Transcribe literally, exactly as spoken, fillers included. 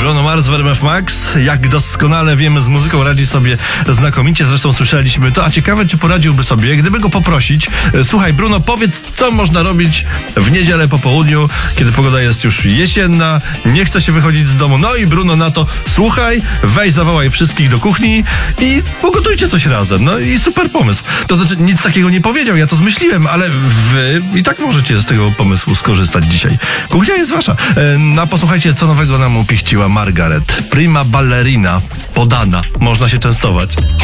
Bruno Mars w R M F Max. Jak doskonale wiemy, z muzyką radzi sobie znakomicie. Zresztą słyszeliśmy to. A ciekawe, czy poradziłby sobie, gdyby go poprosić. Słuchaj, Bruno, powiedz, co można robić w niedzielę po południu, kiedy pogoda jest już jesienna, nie chce się wychodzić z domu. No i Bruno na to: słuchaj, weź, zawołaj wszystkich do kuchni i ugotujcie coś razem. No i super pomysł. To znaczy, nic takiego nie powiedział, ja to zmyśliłem, ale wy i tak możecie z tego pomysłu skorzystać dzisiaj. Kuchnia jest wasza. No posłuchajcie, co nowego nam upichciła Margaret. Prima ballerina podana. Można się częstować.